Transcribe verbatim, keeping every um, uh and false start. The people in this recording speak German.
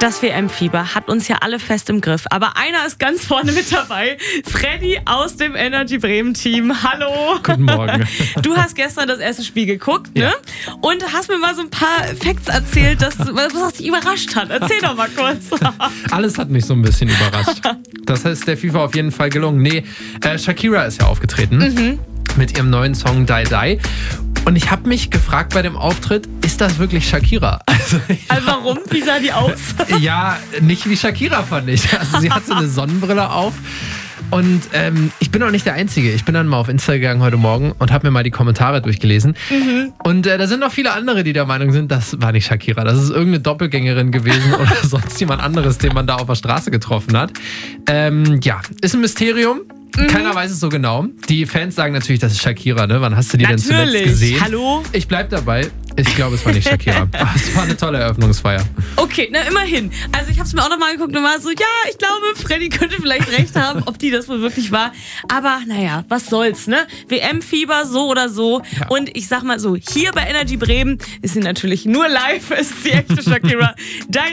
Das W M-Fieber hat uns ja alle fest im Griff. Aber einer ist ganz vorne mit dabei. Freddy aus dem Energy Bremen-Team. Hallo. Guten Morgen. Du hast gestern das erste Spiel geguckt, ne? Ja. Und hast mir mal so ein paar Facts erzählt, dass, was dich überrascht hat. Erzähl doch mal kurz. Alles hat mich so ein bisschen überrascht. Das heißt, der FIFA auf jeden Fall gelungen. Nee, äh, Shakira ist ja aufgetreten mhm. mit ihrem neuen Song Die Die. Und ich habe mich gefragt bei dem Auftritt, ist das wirklich Shakira? Also, also warum? Wie sah die aus? Ja, nicht wie Shakira, fand ich. Also sie hat so eine Sonnenbrille auf. Und ähm, ich bin auch nicht der Einzige. Ich bin dann mal auf Insta gegangen heute Morgen und habe mir mal die Kommentare durchgelesen. Mhm. Und äh, da sind noch viele andere, die der Meinung sind, das war nicht Shakira. Das ist irgendeine Doppelgängerin gewesen oder sonst jemand anderes, den man da auf der Straße getroffen hat. Ähm, ja, ist ein Mysterium. Mhm. Keiner weiß es so genau. Die Fans sagen natürlich, das ist Shakira, ne? Wann hast du die natürlich. denn zuletzt gesehen? Hallo? Ich bleib dabei. Ich glaube, es war nicht Shakira. Aber es war eine tolle Eröffnungsfeier. Okay, na immerhin. Also ich habe es mir auch nochmal angeguckt und war so, ja, ich glaube, Freddy könnte vielleicht recht haben, ob die das wohl wirklich war. Aber naja, was soll's, ne? W M-Fieber, so oder so. Ja. Und ich sag mal so, hier bei Energy Bremen ist sie natürlich nur live, ist die echte Shakira. Dein